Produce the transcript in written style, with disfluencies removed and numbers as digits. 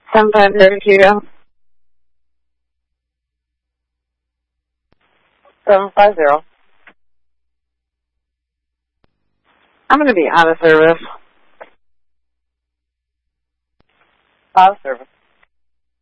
7502. 750. I'm going to be out of service. Out of service.